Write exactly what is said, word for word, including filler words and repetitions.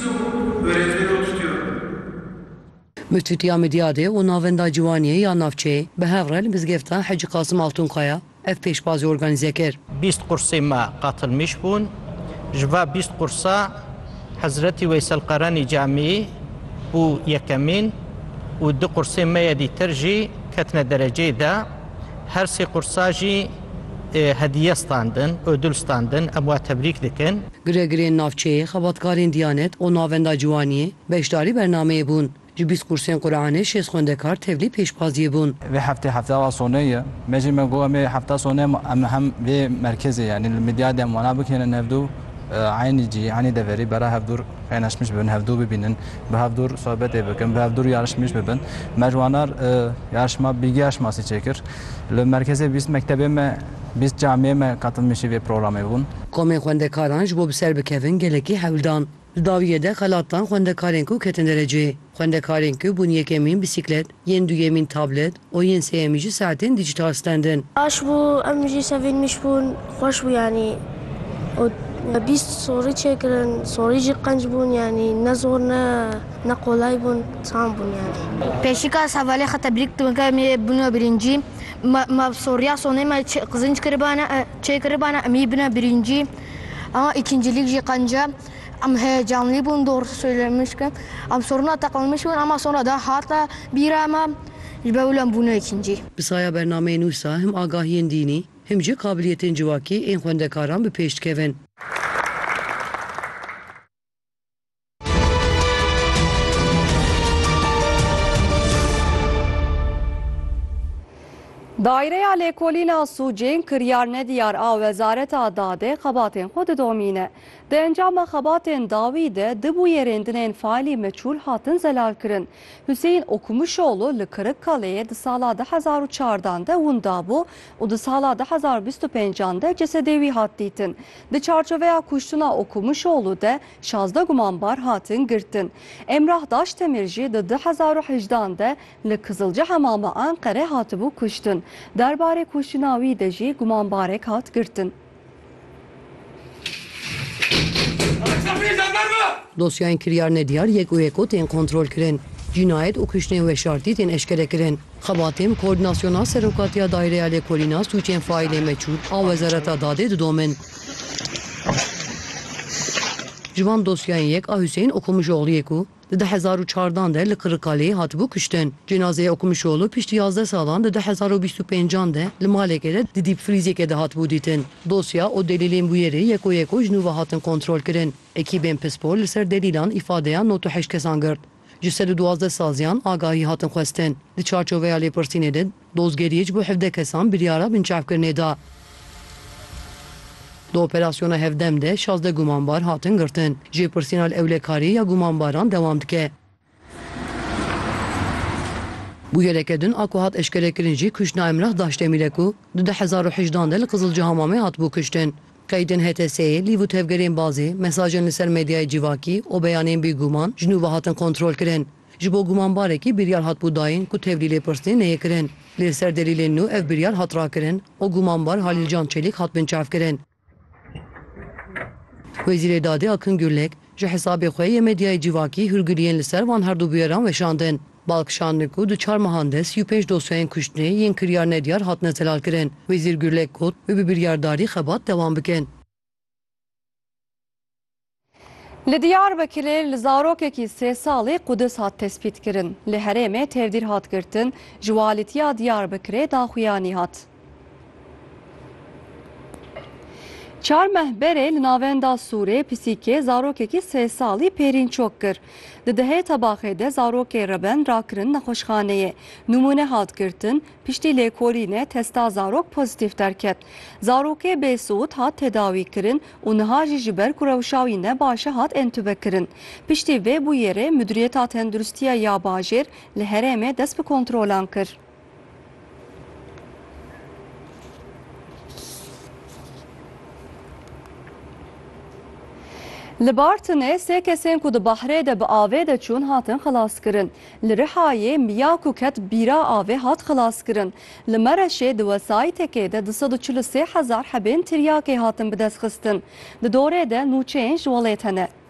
öğretmeni oturtuyorum. Müftütiya Midyadê û navenda ciwaniyê ya navçeyê bi hev re li mizgefta Hacı Qasım Altunkaya ev pêşbazî organize kir. بیست قرصê me qatılmış bûn. Ji va بیست qursa Hezretî Veysel Qarenî Camî û yekemîn û du qursê me yê dîtir jî ketine dereceyê de her sê qursa jî hediye standin, ödül standin, em wa tebrik dikin. Girêgirên navçeyê, xebatkarên Diyanet û navenda ciwaniyê beşdarî bernameyê bûn. Ji bîst kursên Qur'anê şêst xwendekar tevlî pêşbaziyê bûn. Vê heftê hefta sonê ye. Me jî me got em ê hefta sonê em hem vê merkezê yani li Midyadê em wana bikênin hevdû aynı cîhanî deverî bera hevdûr qeynaşmış bibin, hevdû bibînin, bi hevdûr sohbetê bikin, bi hevdûr yarışmış bibin. Me ji wanar yarışma bilgi yarışmasî çêkir. Li merkezê bîst mektebê me bîst camiyê me katılmışî vê programê bûn. Komên xwendekaran ji bo bi ser bikevin gelekî hewldan. Li dawiyê de xelatdan xwendekarên ku ketin dereceyê. Xwendekarên ku bûn yekemîn bisiklet, yên duyemîn tablet û yên sêyemî jî saetên dijital standin. Baş bû, em jî sevinmiş bûn, xweş bû yani. Bîst sorî çêkirin, sorî jî qenc bûn yani ne zor ne ne kolay bûn, san bûn yani. Pêşîka hevalê xwe tebrik dikim em ê bûne birincî. Me soriya sonê me qizinc kiribane çêkiribane em ê bine birincî. Ama ikincilik jî qence. Em heyecanlı bûn doğru söylemişken. Em soruna takılmış bûn ama sonra da hatta bir ama ji ber wî bûne ikincî. Bi saya bernameyên wisa him agahiyên dînî, him jî qabiliyetên civakî ên xwendekaran bi pêş dikevin. Daireya Lêkolîna Sûcên kiryar nediyar a Wezareta Dadê xebatên xwe didomîne. Di encama xebatên dawî de di bû yerên dinên failî meçhûl hatin zelal kirin. Hüseyin Okumuşoğlu li Kırıkkale'ye di sala di hezar û çardan de hûn dabû û di sala di hezar û bîst û pêncan de cesedê wî hat dîtin. Di çarçoveya kuştuna Okumuşoğlu de şazda gumanbar hatin girtin. Emrah Daşdemir jî di di hezar û hejdan de li Kızılca Hemama Ankara hatibû kuştin. Derbarê kuştina wî de jî gumanbarek hat girtin. Dosyayên kiryar nediyar yek û yekû tên kontrol kirin. Cinayet û kuştên weşartî tên eşkere kirin. Xebatên koordinasyona serokatiya Daireya Lêkolîna Sûcên failê meçhûl a Wezareta Dadê didomin. Ji van dosyayên yek a Hüseyin Okumuşoğlu yekû di di hezar û çardan de li Kırıkkale'ye hatibû kuştin. Cenazeye Okumuşoğlu piştî yazde salan di di hezar û bîst û pêncan de li malekê de di dîpfrîzekê de hatibû dîtin. Dosya û delîlên bû yerê yek û yekû ji nû ve hatin kontrol kirin. Ekîbên pispor li ser delîlan îfadeya not û heşt kesan girt. Ji ser û duwazdeh saziyan agahî hatin xwestin. Di çarçoveya lêpirsînê de dozgeriyê ji bo hevdeh kesan biryara binçavkirinê da. Di operasyona hevdem de şazdeh gumanbar hatin girtin. Jê pirsîna ewlekarî ya gumanbaran dewam dike. Bu yereke din a ku hat eşkerekirin jî kuştina Emrah Daşdemirê ku di di hezar û hejdan de li Kızılca Hamamê hatibû kuştin. Qeydên H T S'yê lîv û tevgerên bazê, mesajên li ser medyayê civakî û beyanên bîguman ji nû ve hatin kontrol kirin. Ji bo gumanbarekî biryar hatbû dayîn ku tevlî lêpirsînê neyê kirin. Lê ser delîlên nû ev biryar hat rakirin û gumanbar Halîlcan Çelik hat binçav kirin. Wezîrê Dadê Akın Gürlek ji hesabê xwe yê medyayê civakî hûrgiriyên li ser van her du bûyeran weşandin. Balkişandin ku du çar mehan de sî û pênc dosyayên kuştinê yên kiryar nediyar hatine zelal kirin. Wezîr Gürlek got wê bi biryardarî xebat dewam bikin. Li Diyarbekirê li zarokekî sê salî Qudus hat tespît kirin. Li herêmê tevdîr hat girtin, ji walîtiya Diyarbekirê daxuyanî hat. Çar mehberê li navenda Sûrê pisîkê zarokekî sê salî pêrînçok kir. Di dihê tebaxê de zarokê reben rakirin nexweşxaneyê. Numune hat girtin, piştî lêkolînê testa zarok pozitif derket. Zarokê bêsuud hat tedawî kirin û niha jî ji ber ku rewşa wî ne baş e hat entûbe kirin. Piştî vê bûyerê Müdüriyeta Tendurustiya ya Bajêr li herêmê dest bi kontrolan kir. Li Bartinê sê kesên ku di bahrê de bi avê de çûn hatin xelas kirin. Li Rihayê miyak û ket bîra avê hat xelas kirin. Li Mereşê di wesayîtekê de di sed û çil û sê hezar hebên tiryakê hatin bi dest xistin. Di dorê de nûçeyên ji welêt hene.